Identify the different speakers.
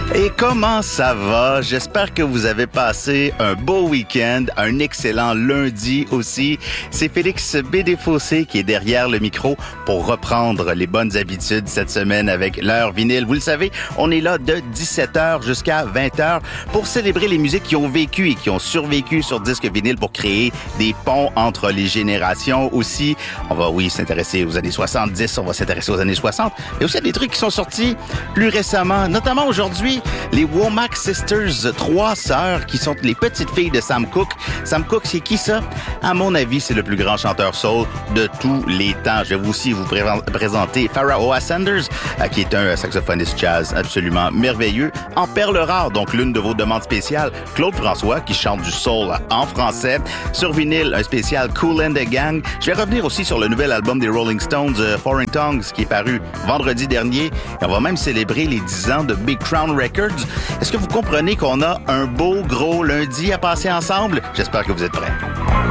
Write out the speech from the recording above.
Speaker 1: Et comment ça va? J'espère que vous avez passé un beau week-end, un excellent lundi aussi. C'est Félix Bédéfossé qui est derrière le micro pour reprendre les bonnes habitudes cette semaine avec l'heure vinyle. Vous le savez, on est là de 17h jusqu'à 20h pour célébrer les musiques qui ont vécu et qui ont survécu sur disque vinyle pour créer des ponts entre les générations aussi. On va, s'intéresser aux années 70, on va s'intéresser aux années 60, mais aussi à des trucs qui sont sortis plus récemment, notamment aujourd'hui, les Womack Sisters, 3 sœurs qui sont les petites filles de Sam Cooke. Sam Cooke, c'est qui ça? À mon avis, c'est le plus grand chanteur soul de tous les temps. Je vais aussi vous présenter Farrah Oa Sanders, qui est un saxophoniste jazz absolument merveilleux. En perles rares, donc l'une de vos demandes spéciales, Claude François, qui chante du soul en français. Sur vinyle, un spécial Kool and the Gang. Je vais revenir aussi sur le nouvel album des Rolling Stones, Foreign Tongues, qui est paru vendredi dernier. Et on va même célébrer les 10 ans de Big Crown Records. Est-ce que vous comprenez qu'on a un beau gros lundi à passer ensemble? J'espère que vous êtes prêts.